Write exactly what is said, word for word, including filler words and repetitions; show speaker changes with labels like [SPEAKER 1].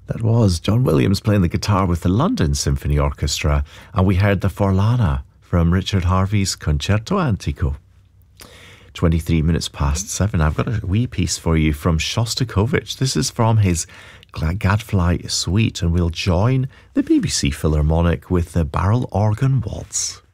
[SPEAKER 1] That was John Williams playing the guitar with the London Symphony Orchestra, and we heard the Forlana from Richard Harvey's Concerto Antico. twenty-three minutes past seven. I've got a wee piece for you from Shostakovich. This is from his Gadfly Suite, and we'll join the B B C Philharmonic with the Barrel Organ Waltz.